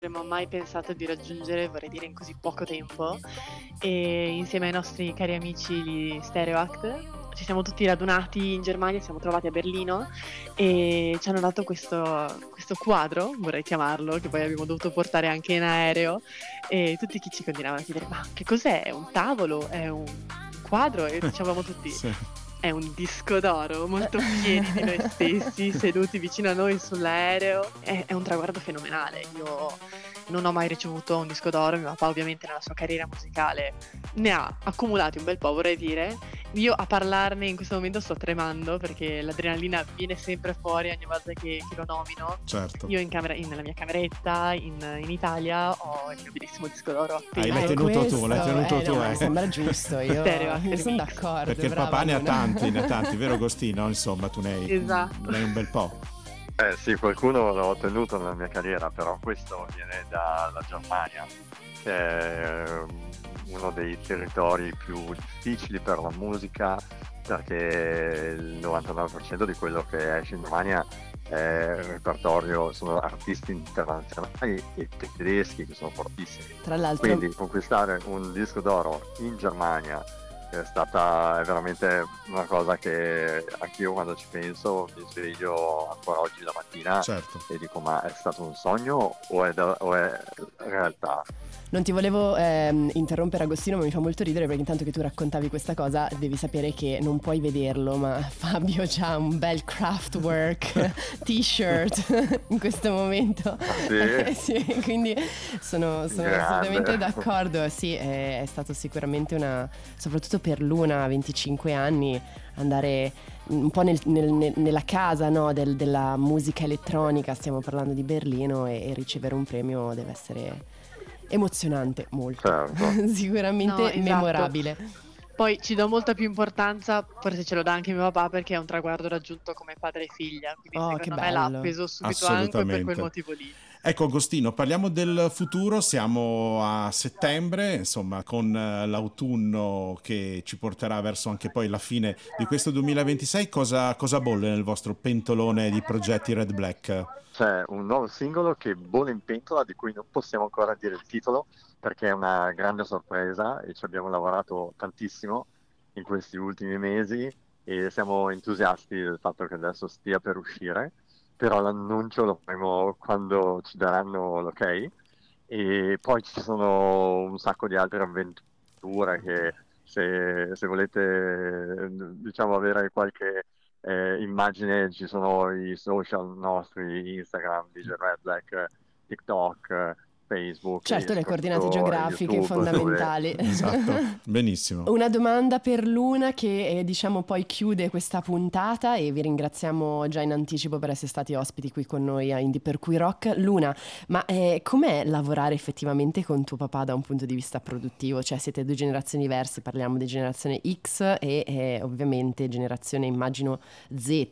avremmo mai pensato di raggiungere, vorrei dire in così poco tempo, e insieme ai nostri cari amici di Stereo Act ci siamo tutti radunati in Germania, siamo trovati a Berlino e ci hanno dato questo quadro, vorrei chiamarlo, che poi abbiamo dovuto portare anche in aereo, e tutti chi ci continuavano a chiedere ma che cos'è? È un tavolo? È un quadro? E dicevamo tutti Sì. è un disco d'oro, molto fieri di noi stessi, seduti vicino a noi sull'aereo. È un traguardo fenomenale. Io non ho mai ricevuto un disco d'oro, mio papà ovviamente nella sua carriera musicale ne ha accumulati un bel po', vorrei dire. Io a parlarne in questo momento sto tremando perché l'adrenalina viene sempre fuori ogni volta che lo nomino. Certo. Io nella mia cameretta in Italia ho il mio bellissimo disco d'oro appena. L'hai tenuto tu, no, mi sembra giusto, io sono d'accordo. Perché il papà ne ha tanti, vero Agostino? Insomma, tu ne hai un bel po'. Sì, qualcuno l'ho ottenuto nella mia carriera, però questo viene dalla Germania, che è uno dei territori più difficili per la musica, perché il 99% di quello che esce in Germania è repertorio, sono artisti internazionali e tedeschi che sono fortissimi. Tra l'altro, quindi conquistare un disco d'oro in Germania è veramente una cosa che anch'io quando ci penso mi sveglio ancora oggi la mattina. Certo. E dico ma è stato un sogno o è realtà? Non ti volevo interrompere Agostino, ma mi fa molto ridere perché intanto che tu raccontavi questa cosa devi sapere che non puoi vederlo, ma Fabio c'ha un bel Kraftwerk t-shirt in questo momento. Sì? Sì, quindi sono assolutamente d'accordo. Sì, è stato sicuramente soprattutto per Luna, 25 anni, andare un po' nella casa, no, della musica elettronica, stiamo parlando di Berlino, e ricevere un premio deve essere emozionante, molto. Certo. Sicuramente No, esatto. Memorabile. Poi ci do molta più importanza, forse ce lo dà anche mio papà, perché è un traguardo raggiunto come padre e figlia, quindi secondo me l'ha appeso subito anche per quel motivo lì. Ecco Agostino, parliamo del futuro, siamo a settembre, insomma, con l'autunno che ci porterà verso anche poi la fine di questo 2026, cosa bolle nel vostro pentolone di progetti Red Black? C'è un nuovo singolo che bolle in pentola, di cui non possiamo ancora dire il titolo, perché è una grande sorpresa e ci abbiamo lavorato tantissimo in questi ultimi mesi e siamo entusiasti del fatto che adesso stia per uscire, però l'annuncio lo faremo quando ci daranno l'ok. E poi ci sono un sacco di altre avventure che se volete diciamo avere qualche immagine, ci sono i social nostri, Instagram, DJ Red Black, TikTok, Facebook. Certo, le coordinate geografiche YouTube, fondamentali. Esatto, benissimo. Una domanda per Luna che diciamo poi chiude questa puntata, e vi ringraziamo già in anticipo per essere stati ospiti qui con noi a Indie per cui Rock. Luna, ma com'è lavorare effettivamente con tuo papà da un punto di vista produttivo? Cioè siete due generazioni diverse, parliamo di generazione X e ovviamente generazione immagino Z.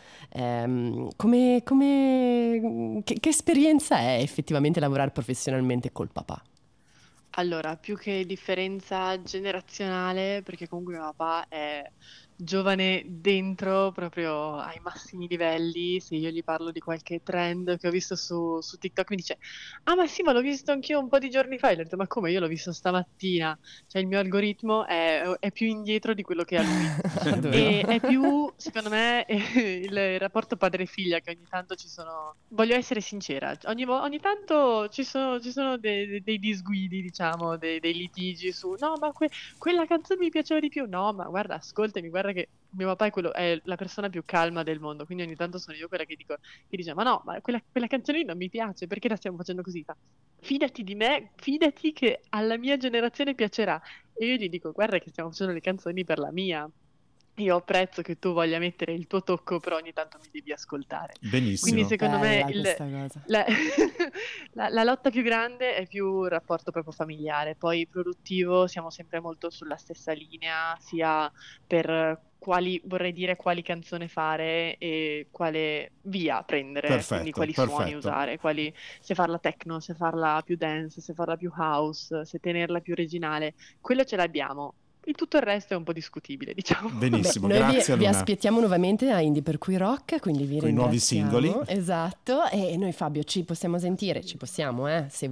Che esperienza è effettivamente lavorare professionalmente col papà? Allora, più che differenza generazionale, perché comunque mio papà è giovane dentro proprio ai massimi livelli, se io gli parlo di qualche trend che ho visto su TikTok mi dice ah ma sì, ma l'ho visto anch'io un po' di giorni fa, e gli ho detto ma come, io l'ho visto stamattina, cioè il mio algoritmo è più indietro di quello che ha lui. E è più, secondo me, il rapporto padre-figlia, che ogni tanto ci sono, voglio essere sincera, ogni tanto ci sono dei disguidi, diciamo, dei litigi su no ma quella canzone mi piaceva di più, no ma guarda, ascoltami, guarda che mio papà è la persona più calma del mondo, quindi ogni tanto sono io quella che dice ma no, ma quella canzone lì non mi piace, perché la stiamo facendo così? Fidati di me, fidati che alla mia generazione piacerà. E io gli dico guarda che stiamo facendo le canzoni per la mia. Io apprezzo che tu voglia mettere il tuo tocco, però ogni tanto mi devi ascoltare. Benissimo. Quindi secondo me questa cosa. la lotta più grande è più il rapporto proprio familiare, poi produttivo siamo sempre molto sulla stessa linea, sia per quali canzone fare e quale via prendere, quindi quali suoni usare, se farla techno, se farla più dance, se farla più house, se tenerla più originale, quello ce l'abbiamo. il tutto il resto è un po' discutibile, diciamo. Benissimo, Noi grazie vi Luna. aspettiamo nuovamente a Indie per cui rock, quindi vi Con i nuovi ringraziamo. singoli. Esatto, e noi Fabio ci possiamo sentire, se